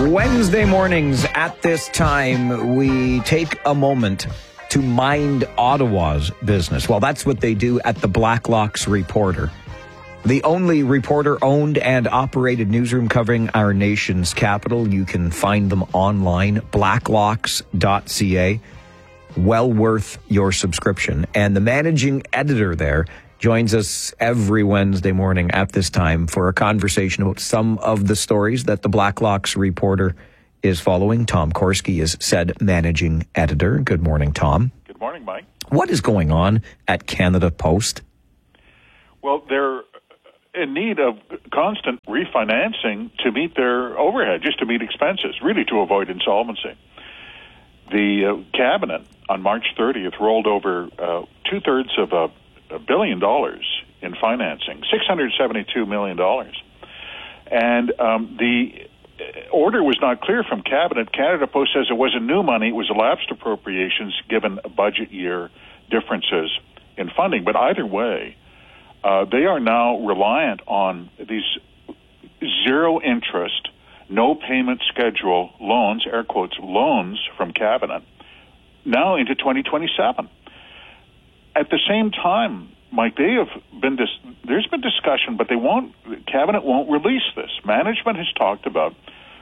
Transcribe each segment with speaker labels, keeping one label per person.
Speaker 1: Wednesday mornings at this time, we take a moment to mind Ottawa's business. Well, that's what they do at the Blacklocks Reporter, the only reporter-owned and operated newsroom covering our nation's capital. You can find them online, blacklocks.ca. Well worth your subscription. And the managing editor there joins us every Wednesday morning at this time for a conversation about some of the stories that the Blacklocks Reporter is following. Tom Korski is said managing editor. Good morning, Tom.
Speaker 2: Good morning, Mike.
Speaker 1: What is going on at Canada Post?
Speaker 2: Well, they're in need of constant refinancing to meet their overhead, just to meet expenses, really to avoid insolvency. The cabinet on March 30th rolled over two-thirds of $1 billion in financing, $672 million. And the order was not clear from Cabinet. Canada Post says it wasn't new money, it was elapsed appropriations given budget year differences in funding. But either way, they are now reliant on these zero interest, no payment schedule loans, air quotes, loans from Cabinet, now into 2027. At the same time, Mike, there's been discussion, but Cabinet won't release this. Management has talked about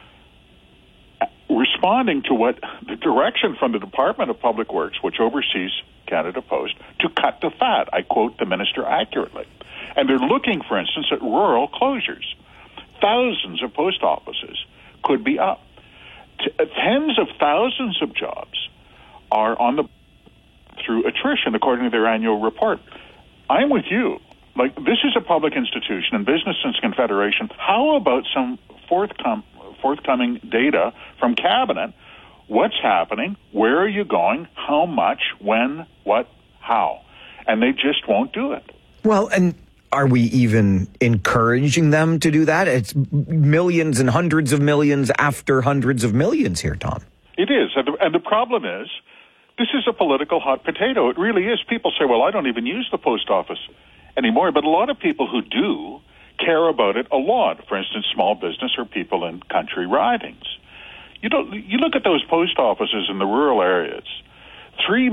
Speaker 2: responding to what the direction from the Department of Public Works, which oversees Canada Post, to cut the fat. I quote the minister accurately. And they're looking, for instance, at rural closures. Thousands of post offices could be up. Tens of thousands of jobs are on the through attrition, according to their annual report. I'm with you. Like, this is a public institution and Business Confederation. How about some forthcoming data from Cabinet? What's happening? Where are you going? How much? When? What? How? And they just won't do it.
Speaker 1: Well, and are we even encouraging them to do that? It's millions and hundreds of millions after hundreds of millions here, Tom.
Speaker 2: It is. And the problem is, this is a political hot potato. It really is. People say, well, I don't even use the post office anymore. But a lot of people who do care about it a lot. For instance, small business or people in country ridings. You look at those post offices in the rural areas. 3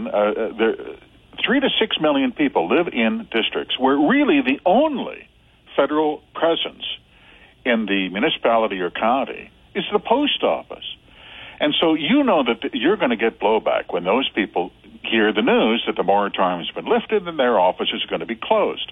Speaker 2: to 6 million people live in districts where really the only federal presence in the municipality or county is the post office. And so you know that you're going to get blowback when those people hear the news that the moratorium has been lifted and their office is going to be closed.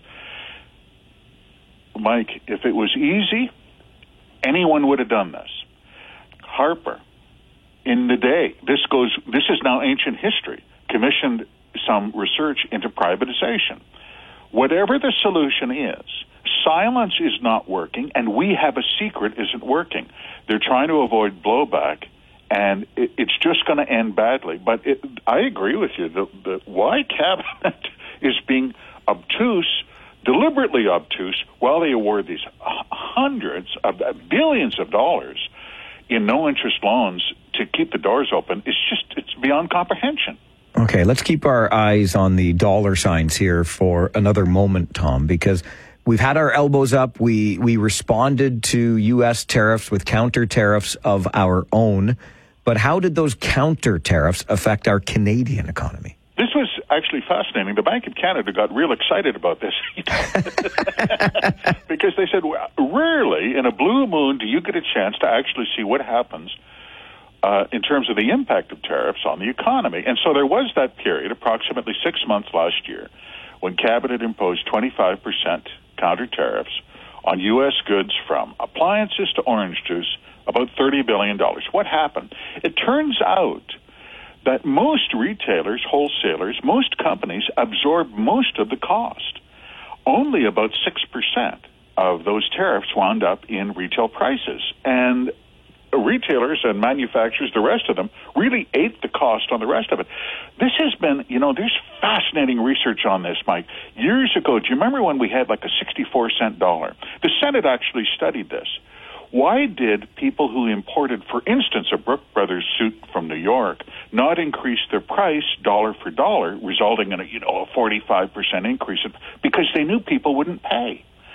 Speaker 2: Mike, if it was easy, anyone would have done this. Harper, in the day, this is now ancient history, commissioned some research into privatization. Whatever the solution is, silence is not working, and we have a secret isn't working. They're trying to avoid blowback, and it's just going to end badly. But I agree with you. The why Cabinet is being obtuse, deliberately obtuse, while they award these hundreds of billions of dollars in no-interest loans to keep the doors open, it's beyond comprehension.
Speaker 1: Okay, let's keep our eyes on the dollar signs here for another moment, Tom, because we've had our elbows up. We responded to U.S. tariffs with counter tariffs of our own. But how did those counter tariffs affect our Canadian economy?
Speaker 2: This was actually fascinating. The Bank of Canada got real excited about this because they said, well, rarely in a blue moon do you get a chance to actually see what happens in terms of the impact of tariffs on the economy. And so there was that period, approximately 6 months last year, when Cabinet imposed 25% counter tariffs on U.S. goods from appliances to orange juice, about $30 billion. What happened? It turns out that most retailers, wholesalers, most companies absorb most of the cost. Only about 6% of those tariffs wound up in retail prices. And retailers and manufacturers, the rest of them, really ate the cost on the rest of it. This has been, there's fascinating research on this, Mike. Years ago, do you remember when we had like a 64-cent dollar? The Senate actually studied this. Why did people who imported, for instance, a Brooks Brothers suit from New York, not increase their price dollar for dollar, resulting in a 45% increase? Because they knew people wouldn't pay.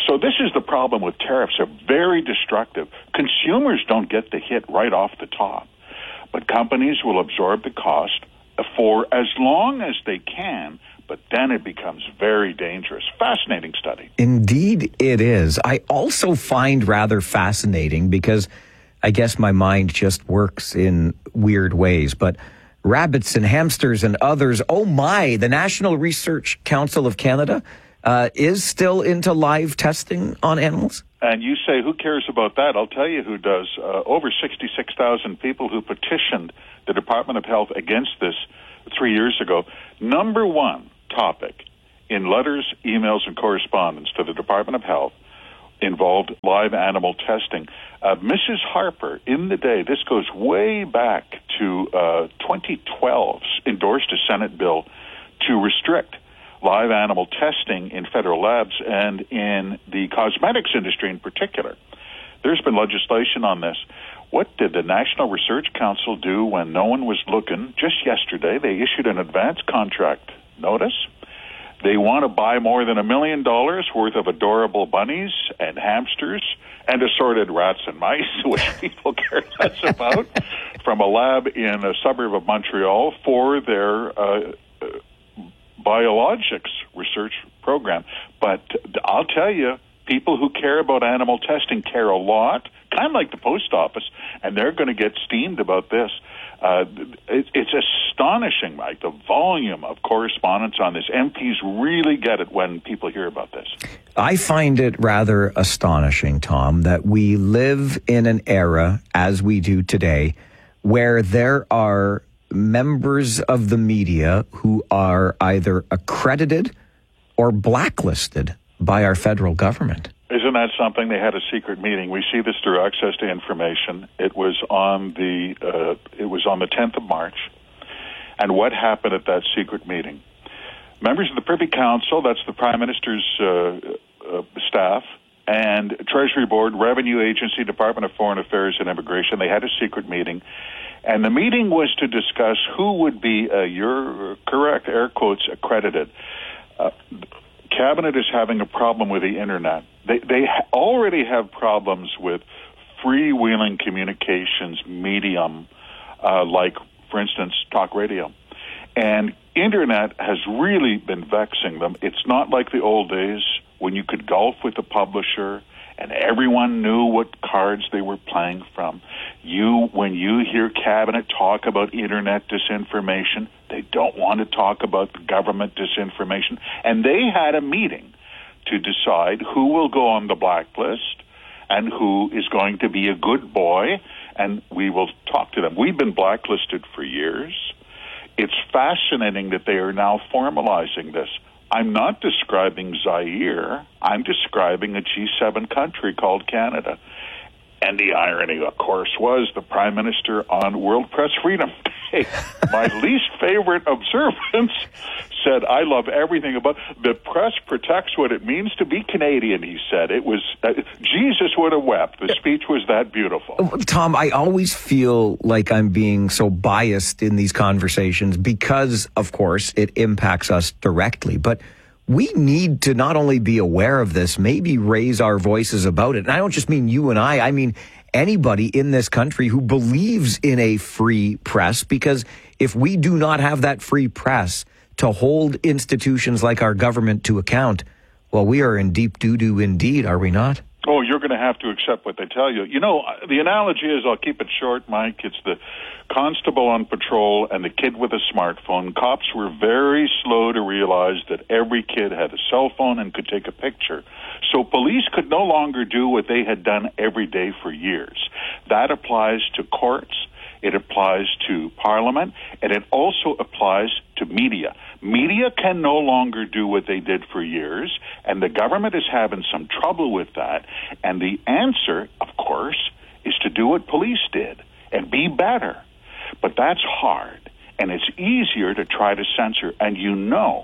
Speaker 2: So this is the problem with tariffs. They're very destructive. Consumers don't get the hit right off the top, but companies will absorb the cost for as long as they can, but then it becomes very dangerous. Fascinating study.
Speaker 1: Indeed it is. I also find rather fascinating because I guess my mind just works in weird ways, but rabbits and hamsters and others, oh my, the National Research Council of Canada is still into live testing on animals?
Speaker 2: And you say, who cares about that? I'll tell you who does. Over 66,000 people who petitioned the Department of Health against this 3 years ago. Number one topic in letters, emails, and correspondence to the Department of Health involved live animal testing. Mrs. Harper, in the day, this goes way back to 2012, endorsed a Senate bill to restrict live animal testing in federal labs and in the cosmetics industry in particular. There's been legislation on this. What did the National Research Council do when no one was looking? Just yesterday, they issued an advance contract notice. They want to buy more than $1 million worth of adorable bunnies and hamsters and assorted rats and mice, which people care less about, from a lab in a suburb of Montreal for their biologics research program. But I'll tell you, people who care about animal testing care a lot, kind of like the post office, and they're going to get steamed about this. It's astonishing, Mike, the volume of correspondence on this. MPs really get it when people hear about this.
Speaker 1: I find it rather astonishing, Tom, that we live in an era, as we do today, where there are members of the media who are either accredited or blacklisted by our federal government.
Speaker 2: Isn't that something? They had a secret meeting. We see this through access to information. It was on the 10th of March. And what happened at that secret meeting? Members of the Privy Council, that's the Prime Minister's staff, and Treasury Board, Revenue Agency, Department of Foreign Affairs and Immigration, they had a secret meeting. And the meeting was to discuss who would be, your correct, air quotes, accredited. Cabinet is having a problem with the Internet. They already have problems with freewheeling communications medium, like, for instance, talk radio. And Internet has really been vexing them. It's not like the old days when you could golf with the publisher and everyone knew what cards they were playing from. When you hear Cabinet talk about Internet disinformation, they don't want to talk about the government disinformation. And they had a meeting to decide who will go on the blacklist and who is going to be a good boy, and we will talk to them. We've been blacklisted for years. It's fascinating that they are now formalizing this. I'm not describing Zaire. I'm describing a G7 country called Canada. And the irony, of course, was the Prime Minister on World Press Freedom Day, my least favorite observance, said, I love everything about the press protects what it means to be Canadian, he said. It was, Jesus would have wept. The speech was that beautiful.
Speaker 1: Tom, I always feel like I'm being so biased in these conversations because, of course, it impacts us directly. But we need to not only be aware of this, maybe raise our voices about it. And I don't just mean you and I mean anybody in this country who believes in a free press, because if we do not have that free press to hold institutions like our government to account, well, we are in deep doo-doo indeed, are we not?
Speaker 2: Oh, you're going to have to accept what they tell you. You know, the analogy is, I'll keep it short, Mike, it's the constable on patrol and the kid with a smartphone. Cops were very slow to realize that every kid had a cell phone and could take a picture. So police could no longer do what they had done every day for years. That applies to courts, it applies to Parliament, and it also applies to media. Media can no longer do what they did for years, and the government is having some trouble with that. And the answer, of course, is to do what police did and be better. But that's hard, and it's easier to try to censor. And you know,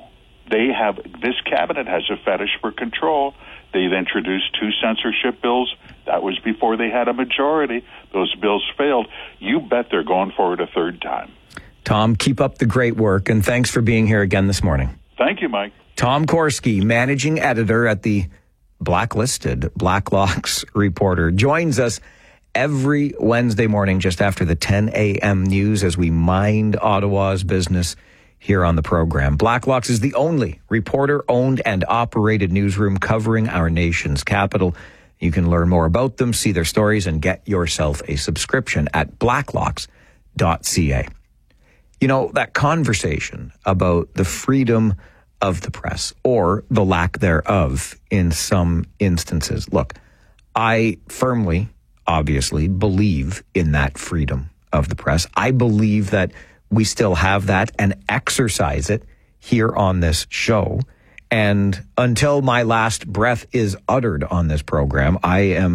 Speaker 2: this cabinet has a fetish for control. They've introduced 2 censorship bills. That was before they had a majority. Those bills failed. You bet they're going for it a third time.
Speaker 1: Tom, keep up the great work, and thanks for being here again this morning.
Speaker 2: Thank you, Mike.
Speaker 1: Tom Korski, managing editor at the blacklisted Blacklock's reporter, joins us every Wednesday morning just after the 10 a.m. news as we mind Ottawa's business here on the program. Blacklock's is the only reporter-owned and operated newsroom covering our nation's capital. You can learn more about them, see their stories, and get yourself a subscription at blacklocks.ca. You know, that conversation about the freedom of the press, or the lack thereof in some instances. Look, I firmly, obviously, believe in that freedom of the press. I believe that we still have that and exercise it here on this show. And until my last breath is uttered on this program, I am